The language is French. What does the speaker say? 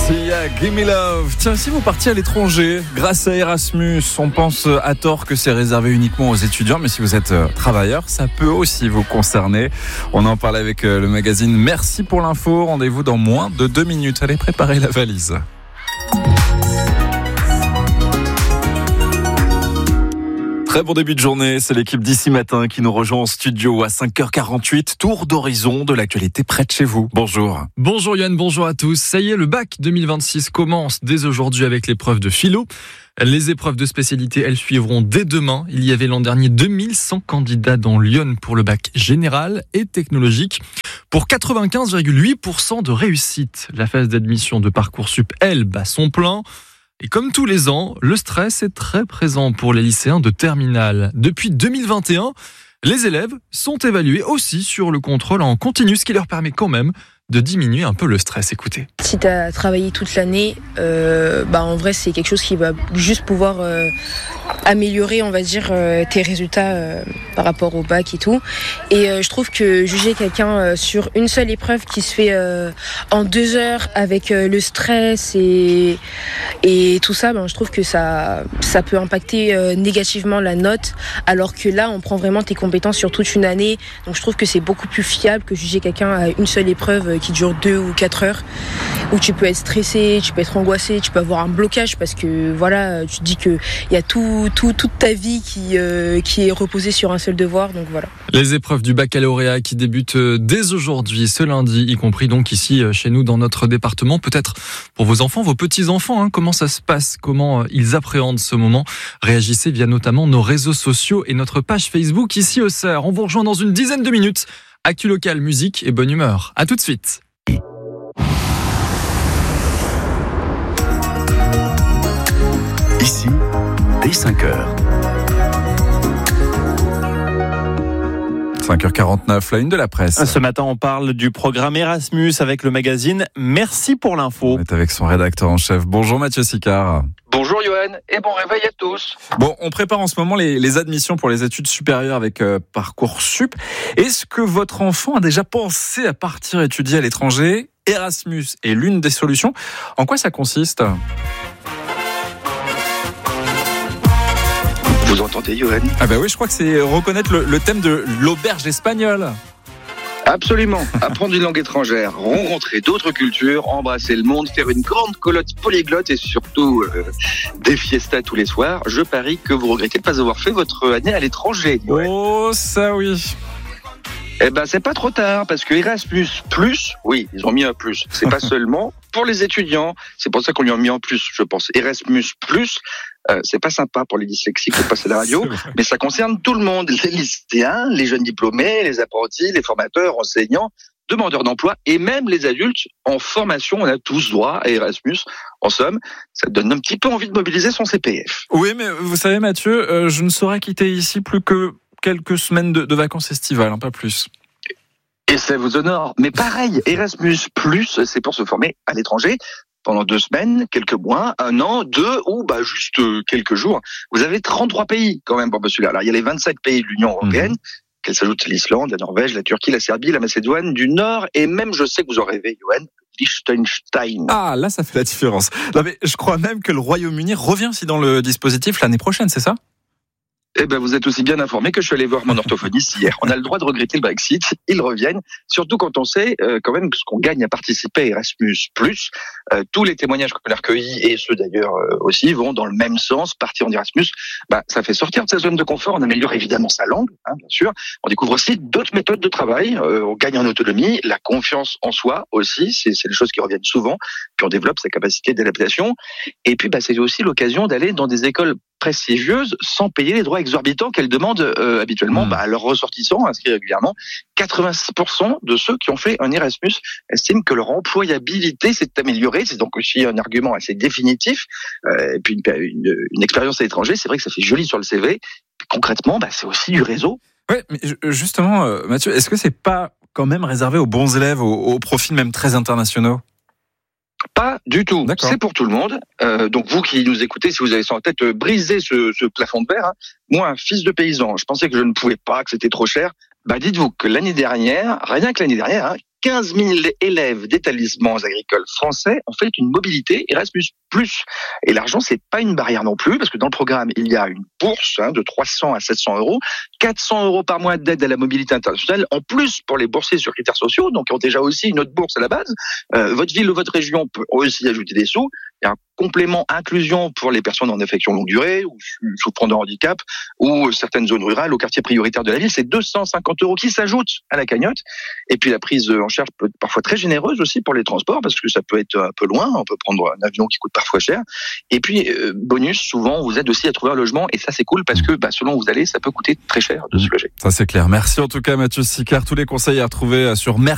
Sia, Gimme Love. Tiens, si vous partiez à l'étranger, grâce à Erasmus, on pense à tort que c'est réservé uniquement aux étudiants, mais si vous êtes travailleur, ça peut aussi vous concerner. On en parle avec le magazine. Merci pour l'info. Rendez-vous dans moins de 2 minutes. Allez, préparez la valise. Très bon début de journée, c'est l'équipe d'ici matin qui nous rejoint en studio à 5h48. Tour d'horizon de l'actualité près de chez vous. Bonjour. Bonjour Yann, bonjour à tous. Ça y est, le bac 2026 commence dès aujourd'hui avec l'épreuve de philo. Les épreuves de spécialité, elles suivront dès demain. Il y avait l'an dernier 2100 candidats dans Lyon pour le bac général et technologique. Pour 95,8% de réussite, la phase d'admission de Parcoursup, elle, bat son plein. Et comme tous les ans, le stress est très présent pour les lycéens de terminale. Depuis 2021, les élèves sont évalués aussi sur le contrôle en continu, ce qui leur permet quand même de diminuer un peu le stress. Écoutez. Si tu as travaillé toute l'année, en vrai, c'est quelque chose qui va juste pouvoir améliorer, on va dire, tes résultats par rapport au bac et tout. Et je trouve que juger quelqu'un sur une seule épreuve qui se fait en 2 heures avec le stress et tout ça, je trouve que ça peut impacter négativement la note, alors que là, on prend vraiment tes compétences sur toute une année. Donc je trouve que c'est beaucoup plus fiable que juger quelqu'un à une seule épreuve qui dure 2 ou 4 heures, où tu peux être stressé, tu peux être angoissé, tu peux avoir un blocage parce que voilà, tu te dis que il y a toute ta vie qui est reposée sur un seul devoir, donc voilà. Les épreuves du baccalauréat qui débutent dès aujourd'hui, ce lundi, y compris donc ici chez nous dans notre département. Peut-être pour vos enfants, vos petits-enfants, comment ça se passe, comment ils appréhendent ce moment. Réagissez via notamment nos réseaux sociaux et notre page Facebook ici au CER. On vous rejoint dans une dizaine de minutes. Actu locale, musique et bonne humeur. À tout de suite. Ici, dès 5h. 5h49, la une de la presse. Ce matin, on parle du programme Erasmus avec le magazine Merci pour l'info. On est avec son rédacteur en chef. Bonjour Mathieu Sicard. Bonjour Johan et bon réveil à tous. Bon, on prépare en ce moment les admissions pour les études supérieures avec Parcoursup. Est-ce que votre enfant a déjà pensé à partir étudier à l'étranger ? Erasmus est l'une des solutions. En quoi ça consiste ? Vous entendez Johan ? Ah bah oui, je crois que c'est reconnaître le thème de l'auberge espagnole. Absolument. Apprendre une langue étrangère, rencontrer d'autres cultures, embrasser le monde, faire une grande colotte polyglotte et surtout des fiestas tous les soirs. Je parie que vous regrettez de ne pas avoir fait votre année à l'étranger. Johan. Oh, ça oui. Eh ben, c'est pas trop tard parce que Erasmus+, oui, ils ont mis un plus. C'est pas seulement pour les étudiants. C'est pour ça qu'on lui a mis en plus, je pense. Erasmus+, c'est pas sympa pour les dyslexiques de passer à la radio, mais ça concerne tout le monde. Les lycéens, les jeunes diplômés, les apprentis, les formateurs, enseignants, demandeurs d'emploi et même les adultes en formation. On a tous droit à Erasmus. En somme, ça donne un petit peu envie de mobiliser son CPF. Oui, mais vous savez Mathieu, je ne saurais quitter ici plus que quelques semaines de vacances estivales, pas plus. Et ça vous honore. Mais pareil, Erasmus+, c'est pour se former à l'étranger pendant 2 semaines, quelques mois, 1 an, 2 ou juste quelques jours. Vous avez 33 pays quand même pour postuler. Alors il y a les 25 pays de l'Union européenne, qu'elle s'ajoute l'Islande, la Norvège, la Turquie, la Serbie, la Macédoine du Nord et même, je sais que vous en rêvez, Johan, Liechtenstein. Ah, là ça fait la différence. Non mais je crois même que le Royaume-Uni revient aussi dans le dispositif l'année prochaine, c'est ça ? Eh ben, vous êtes aussi bien informé que je suis allé voir mon orthophoniste hier. On a le droit de regretter le Brexit, ils reviennent. Surtout quand on sait quand même ce qu'on gagne à participer à Erasmus+. Tous les témoignages qu'on a recueillis, et ceux d'ailleurs aussi, vont dans le même sens. Partir en Erasmus, ça fait sortir de sa zone de confort. On améliore évidemment sa langue, bien sûr. On découvre aussi d'autres méthodes de travail. On gagne en autonomie, la confiance en soi aussi. C'est des choses qui reviennent souvent. Puis on développe sa capacité d'adaptation. Et puis c'est aussi l'occasion d'aller dans des écoles prestigieuses sans payer les droits exorbitants qu'elles demandent habituellement à leurs ressortissants inscrits régulièrement. 86% de ceux qui ont fait un Erasmus estiment que leur employabilité s'est améliorée. C'est donc aussi un argument assez définitif. Et puis une expérience à l'étranger, c'est vrai que ça fait joli sur le CV. Concrètement, c'est aussi du réseau. Oui, mais justement, Mathieu, est-ce que c'est pas quand même réservé aux bons élèves, aux profils même très internationaux ? Pas du tout. D'accord. C'est pour tout le monde. Donc vous qui nous écoutez, si vous avez ça en tête, brisez ce plafond de verre. Moi, un fils de paysan, je pensais que je ne pouvais pas, que c'était trop cher. Dites-vous que l'année dernière, rien que l'année dernière, 15 000 élèves d'établissements agricoles français ont fait une mobilité Erasmus+. Et l'argent, c'est pas une barrière non plus, parce que dans le programme, il y a une bourse de 300 à 700 euros, 400 euros par mois d'aide à la mobilité internationale, en plus pour les boursiers sur critères sociaux, donc qui ont déjà aussi une autre bourse à la base. Votre ville ou votre région peut aussi ajouter des sous. Il y a un complément inclusion pour les personnes en affection longue durée ou souffrant de handicap ou certaines zones rurales au quartier prioritaire de la ville. C'est 250 euros qui s'ajoutent à la cagnotte. Et puis la prise en charge peut être parfois très généreuse aussi pour les transports parce que ça peut être un peu loin. On peut prendre un avion qui coûte parfois cher. Et puis bonus, souvent on vous aide aussi à trouver un logement et ça c'est cool parce que selon où vous allez, ça peut coûter très cher de se loger. Ça c'est clair. Merci en tout cas Mathieu Sicard. Tous les conseils à retrouver sur